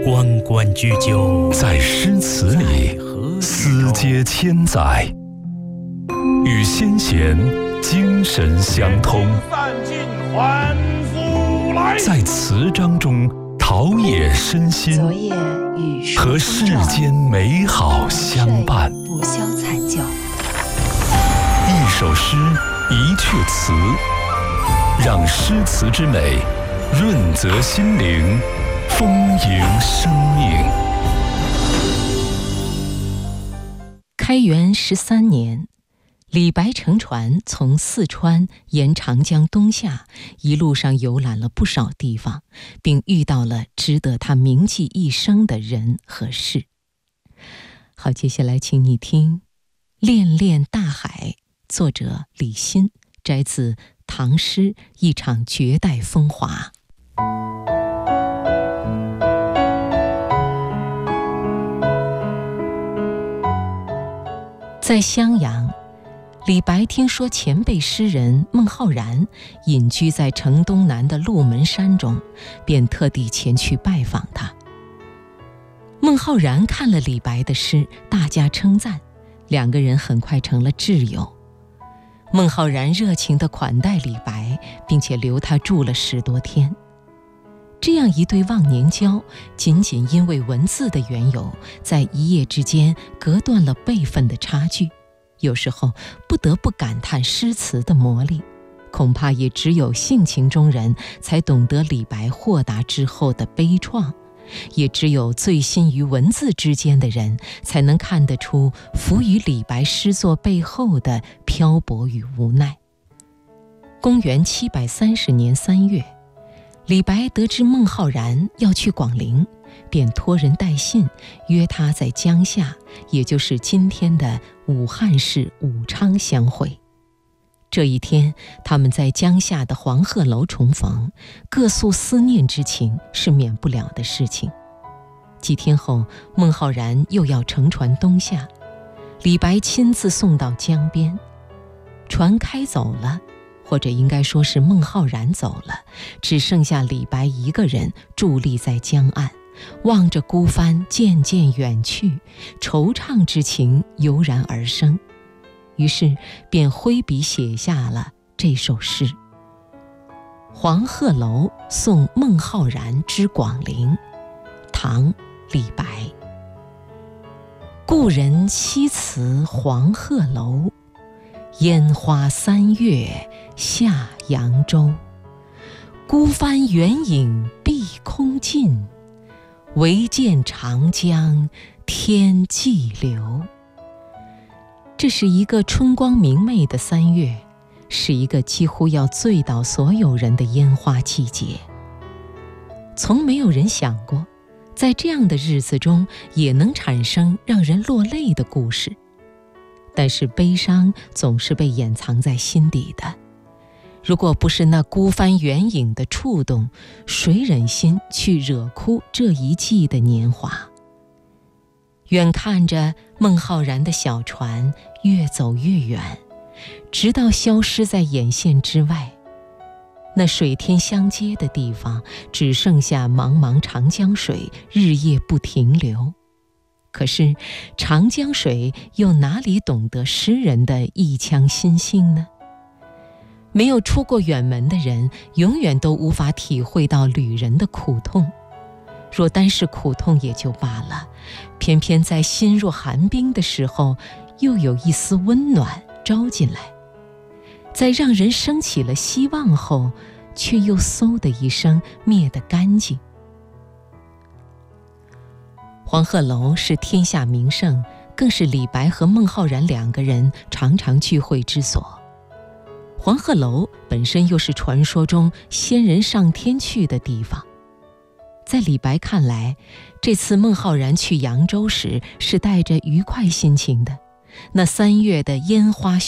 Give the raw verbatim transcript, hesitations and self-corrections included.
关关雎鸠， 在诗词里思接千载，与先贤精神相通，在词章中陶冶身心，和世间美好相伴。 不消残教， 一首诗，一阙词，让诗词之美润泽心灵，丰盈生命。 开元十三年，李白乘船从四川沿长江东下，一路上游览了不少地方，并遇到了值得他铭记一生的人和事。好，接下来请你听《恋恋大海》，作者李欣，摘自唐诗《一场绝代风华》。在襄阳，李白听说前辈诗人孟浩然隐居在城东南的鹿门山中，便特地前去拜访他。孟浩然看了李白的诗，大加称赞，两个人很快成了挚友。孟浩然热情地款待李白，并且留他住了十多天。这样一对忘年交，仅仅因为文字的缘由，在一夜之间隔断了辈分的差距。有时候不得不感叹诗词的魔力，恐怕也只有性情中人才懂得李白豁达之后的悲怆，也只有醉心于文字之间的人才能看得出伏于李白诗作背后的漂泊与无奈。公元七百三十年三月，李白得知孟浩然要去广陵，便托人带信约他在江夏，也就是今天的武汉市武昌相会。这一天，他们在江夏的黄鹤楼重逢，各诉思念之情是免不了的事情。几天后，孟浩然又要乘船东下，李白亲自送到江边。船开走了，或者应该说是孟浩然走了，只剩下李白一个人伫立在江岸，望着孤帆渐渐远去，惆怅之情油然而生。于是便挥笔写下了这首诗《黄鹤楼送孟浩然之广陵》，唐·李白。故人西辞黄鹤楼，烟花三月下扬州。孤帆远影碧空尽，唯见长江天际流。这是一个春光明媚的三月，是一个几乎要醉倒所有人的烟花季节。从没有人想过，在这样的日子中也能产生让人落泪的故事。但是悲伤总是被掩藏在心底的，如果不是那孤帆远影的触动，谁忍心去惹哭这一季的年华？远看着孟浩然的小船越走越远，直到消失在眼线之外。那水天相接的地方，只剩下茫茫长江水日夜不停流。可是长江水又哪里懂得诗人的一腔心性呢？没有出过远门的人，永远都无法体会到旅人的苦痛。若单是苦痛也就罢了，偏偏在心若寒冰的时候，又有一丝温暖招进来。在让人升起了希望后，却又嗖的一声灭得干净。黄鹤楼是天下名胜，更是李白和孟浩然两个人常常聚会之所。黄鹤楼本身又是传说中仙人上天去的地方。在李白看来，这次孟浩然去扬州时是带着愉快心情的，那三月的烟花